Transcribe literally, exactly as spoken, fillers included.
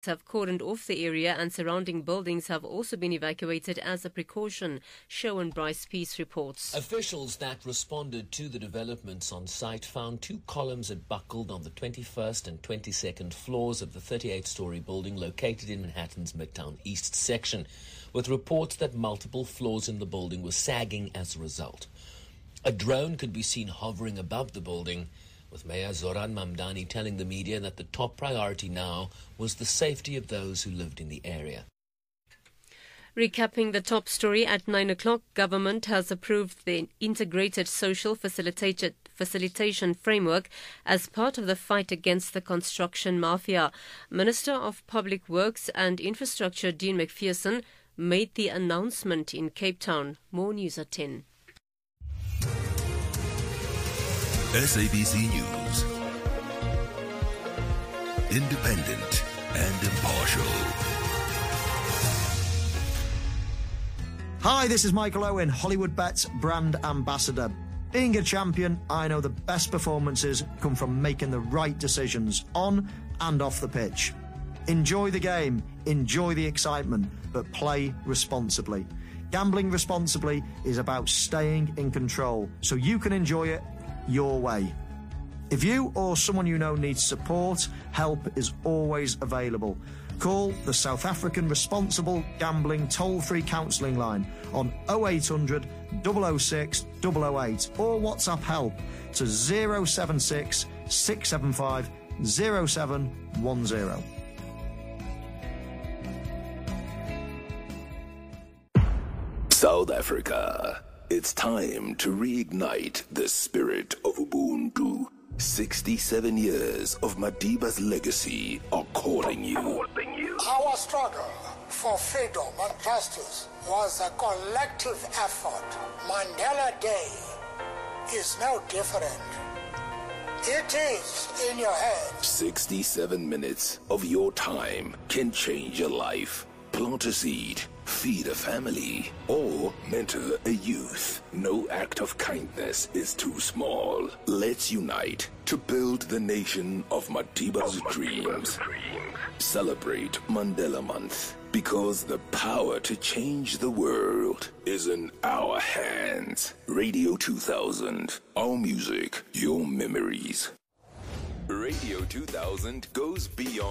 have cordoned off the area and surrounding buildings have also been evacuated as a precaution. Shaun Bryce Peace reports. Officials that responded to the developments on site found two columns had buckled on the twenty-first and twenty-second floors of the thirty-eight-storey building located in Manhattan's Midtown East section, with reports that multiple floors in the building were sagging as a result. A drone could be seen hovering above the building, with Mayor Zoran Mamdani telling the media that the top priority now was the safety of those who lived in the area. Recapping the top story at nine o'clock, government has approved the Integrated Social Facilitated Facilitation Framework as part of the fight against the construction mafia. Minister of Public Works and Infrastructure Dean McPherson made the announcement in Cape Town. More news at ten. S A B C News. Independent and impartial. Hi, this is Michael Owen, Hollywood Bets brand ambassador. Being a champion, I know the best performances come from making the right decisions on and off the pitch. Enjoy the game, enjoy the excitement, but play responsibly. Gambling responsibly is about staying in control so you can enjoy it your way. If you or someone you know needs support, help is always available. Call the South African Responsible Gambling toll-free counselling line on oh eight hundred, double oh six, double oh eight or WhatsApp help to oh seven six, six seven five, oh seven one oh. South Africa. It's time to reignite the spirit of Ubuntu. sixty-seven years of Madiba's legacy are calling you. Our struggle for freedom and justice was a collective effort. Mandela Day is no different. It is in your head. sixty-seven minutes of your time can change a life. Plant a seed, feed a family, or mentor a youth. No act of kindness is too small. Let's unite to build the nation of Madiba's dreams. Celebrate Mandela Month, because the power to change the world is in our hands. Radio two thousand, our music, your memories. Radio two thousand goes beyond